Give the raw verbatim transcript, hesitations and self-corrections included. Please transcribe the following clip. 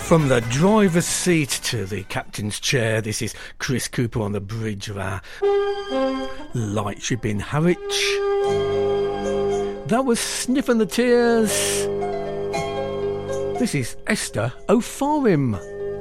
From the driver's seat to the captain's chair, this is Chris Cooper on the bridge of our lightship in Harwich. That was Sniffing the Tears. This is Esther O'Farim.